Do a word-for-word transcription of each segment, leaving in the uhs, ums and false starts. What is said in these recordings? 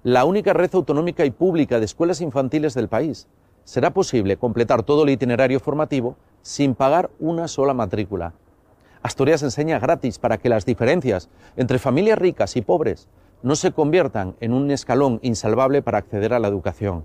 la única red autonómica y pública de escuelas infantiles del país. Será posible completar todo el itinerario formativo sin pagar una sola matrícula. Asturias enseña gratis para que las diferencias entre familias ricas y pobres no se conviertan en un escalón insalvable para acceder a la educación.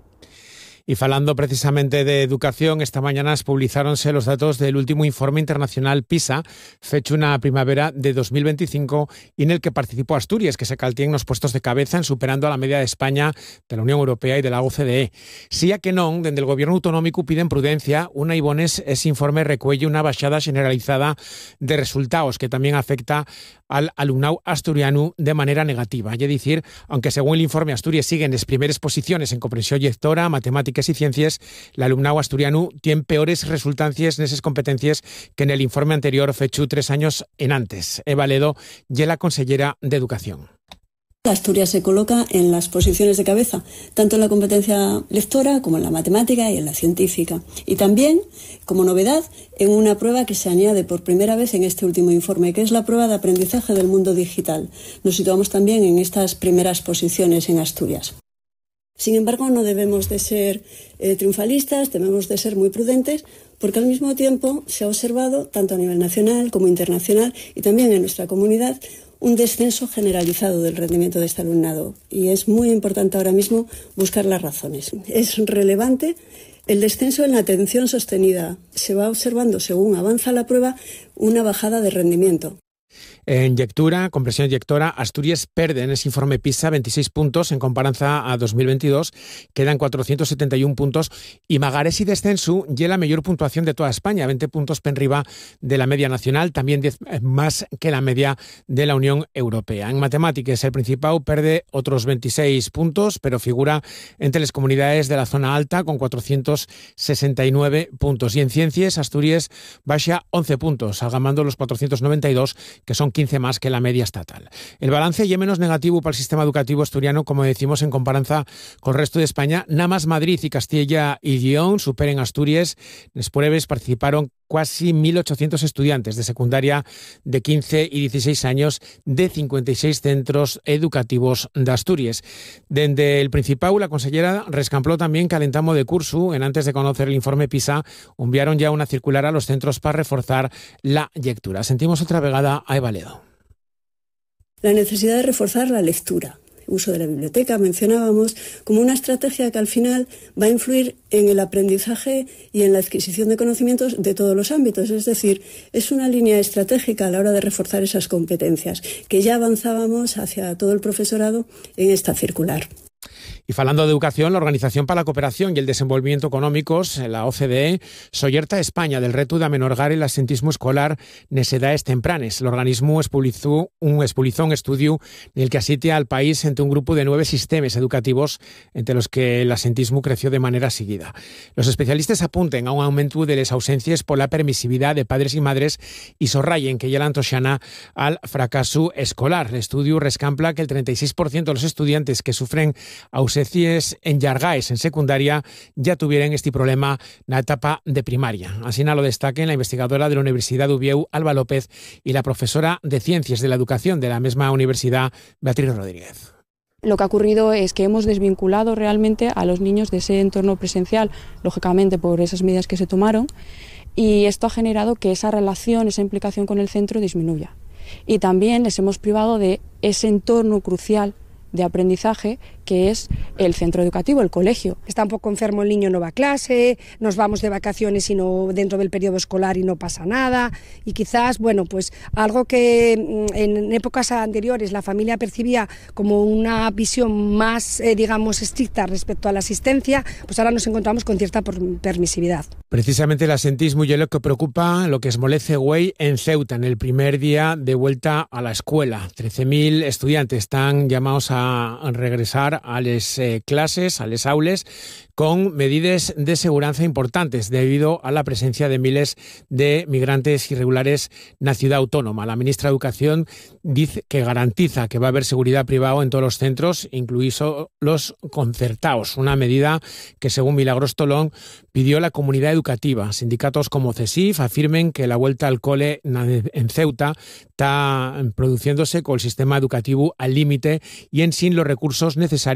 Y falando precisamente de educación, esta mañana publicaronse los datos del último informe internacional PISA, fecho una primavera de dos mil veinticinco, y en el que participó Asturias, que se caltía en los puestos de cabeza, en superando a la media de España, de la Unión Europea y de la O C D E. Si a que non, dende el Gobierno autonómico piden prudencia, una ibones ese informe recuelle una baixada generalizada de resultados que también afecta al alumnado asturiano de manera negativa. Es decir, aunque según el informe Asturias sigue en las primeras posiciones en comprensión lectora, matemáticas y ciencias, el alumnado asturiano tiene peores resultancias en esas competencias que en el informe anterior fechu tres años en antes. Eva Ledo y la consellera de Educación. Asturias se coloca en las posiciones de cabeza, tanto en la competencia lectora como en la matemática y en la científica. Y también, como novedad, en una prueba que se añade por primera vez en este último informe, que es la prueba de aprendizaje del mundo digital. Nos situamos también en estas primeras posiciones en Asturias. Sin embargo, no debemos de ser eh, triunfalistas, debemos de ser muy prudentes, porque al mismo tiempo se ha observado, tanto a nivel nacional como internacional y también en nuestra comunidad, un descenso generalizado del rendimiento de este alumnado. Y es muy importante ahora mismo buscar las razones. Es relevante el descenso en la atención sostenida. Se va observando, según avanza la prueba, una bajada de rendimiento. En lectura, comprensión lectora, Asturias perde en ese informe PISA veintiséis puntos en comparanza a dos mil veintidós, quedan cuatrocientos setenta y un puntos, y Magares y descenso y la mayor puntuación de toda España, veinte puntos por arriba de la media nacional, también diez más que la media de la Unión Europea. En matemáticas, el Principado perde otros veintiséis puntos, pero figura entre las comunidades de la zona alta con cuatrocientos sesenta y nueve puntos. Y en ciencias, Asturias baja once puntos, algamando los cuatrocientos noventa y dos, que son quince más que la media estatal. El balance ya menos negativo para el sistema educativo asturiano, como decimos, en comparanza con el resto de España. Nada más Madrid y Castilla y León superen Asturias. En las pruebas participaron casi mil ochocientos estudiantes de secundaria de quince y dieciséis años de cincuenta y seis centros educativos de Asturias. Desde el Principado, la consellera rescampló también que al entamo de curso, en antes de conocer el informe PISA, enviaron ya una circular a los centros para reforzar la lectura. Sentimos otra vegada a Eva Ledo. La necesidad de reforzar la lectura. Uso de la biblioteca, mencionábamos, como una estrategia que al final va a influir en el aprendizaje y en la adquisición de conocimientos de todos los ámbitos. Es decir, es una línea estratégica a la hora de reforzar esas competencias, que ya avanzábamos hacia todo el profesorado en esta circular. Y falando de educación, la Organización para la Cooperación y el Desenvolvimiento Económicos, la O C D E, soyerta a España del reto de amenorgar el asentismo escolar nes edades tempranes. El organismo expulizó un, expulizó un estudio en el que asitia al país entre un grupo de nueve sistemas educativos entre los que el asentismo creció de manera seguida. Los especialistas apunten a un aumento de las ausencias por la permisividad de padres y madres y sorrayen que ya la antoxana al fracaso escolar. El estudio rescampla que el treinta y seis por ciento de los estudiantes que sufren ausencias en llargaes en secundaria ya tuvieran este problema en la etapa de primaria. Así lo destaquen la investigadora de la Universidad de Ubieu, Alba López, y la profesora de Ciencias de la Educación de la misma universidad, Beatriz Rodríguez. Lo que ha ocurrido es que hemos desvinculado realmente a los niños de ese entorno presencial, lógicamente por esas medidas que se tomaron, y esto ha generado que esa relación, esa implicación con el centro disminuya. Y también les hemos privado de ese entorno crucial de aprendizaje que es el centro educativo, el colegio. Está un poco enfermo el niño, no va a clase, nos vamos de vacaciones y no dentro del periodo escolar y no pasa nada, y quizás, bueno, pues algo que en épocas anteriores la familia percibía como una visión más, eh, digamos, estricta respecto a la asistencia, pues ahora nos encontramos con cierta permisividad. Precisamente el asentismo y lo que preocupa, lo que esmolece güey en Ceuta, en el primer día de vuelta a la escuela. trece mil estudiantes están llamados a regresar a las eh, clases, a las aules, con medidas de seguridad importantes debido a la presencia de miles de migrantes irregulares en la ciudad autónoma. La ministra de Educación dice que garantiza que va a haber seguridad privada en todos los centros, incluidos los concertados, una medida que, según Milagros Tolón, pidió la comunidad educativa. Sindicatos como CESIF afirmen que la vuelta al cole en Ceuta está produciéndose con el sistema educativo al límite y en sin los recursos necesarios